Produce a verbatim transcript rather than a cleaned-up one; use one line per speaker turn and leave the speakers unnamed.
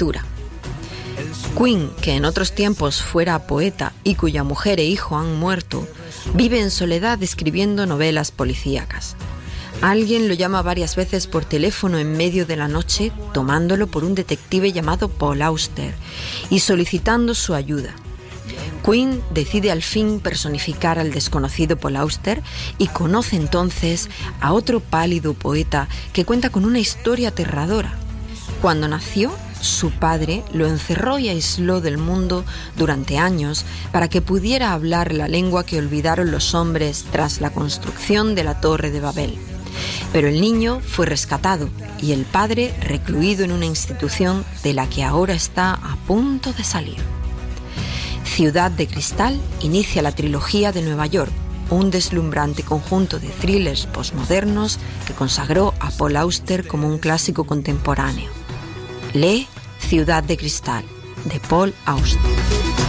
lectura. Quinn, que en otros tiempos fuera poeta y cuya mujer e hijo han muerto, vive en soledad escribiendo novelas policíacas. Alguien lo llama varias veces por teléfono en medio de la noche, tomándolo por un detective llamado Paul Auster y solicitando su ayuda. Quinn decide al fin personificar al desconocido Paul Auster y conoce entonces a otro pálido poeta que cuenta con una historia aterradora. Cuando nació, su padre lo encerró y aisló del mundo durante años para que pudiera hablar la lengua que olvidaron los hombres tras la construcción de la Torre de Babel. Pero el niño fue rescatado y el padre recluido en una institución de la que ahora está a punto de salir. Ciudad de Cristal inicia la trilogía de Nueva York, un deslumbrante conjunto de thrillers posmodernos que consagró a Paul Auster como un clásico contemporáneo. Lee Ciudad de Cristal, de Paul Auster.